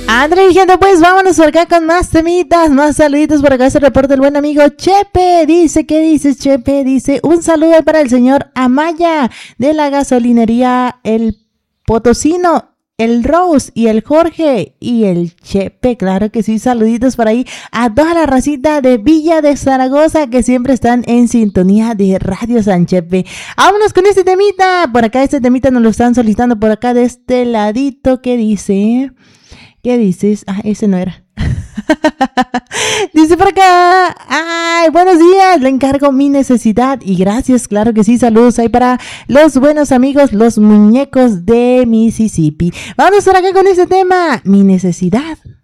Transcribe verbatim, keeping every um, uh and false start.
André, gente, pues vámonos por acá con más temitas, más saluditos. Por acá se reporta el buen amigo Chepe. Dice, ¿qué dices, Chepe? Dice, un saludo para el señor Amaya de la gasolinería El Potosino, el Rose y el Jorge y el Chepe. Claro que sí, saluditos por ahí a toda la racita de Villa de Zaragoza que siempre están en sintonía de Radio San Chepe. Vámonos con este temita. Por acá este temita nos lo están solicitando por acá de este ladito. ¿Qué dice? ¿Qué dices? Ah, ese no era. Dice por acá, ay, buenos días, le encargo Mi Necesidad y gracias, claro que sí, saludos ahí para los buenos amigos, los muñecos de Mississippi. Vamos por acá con este tema, Mi Necesidad.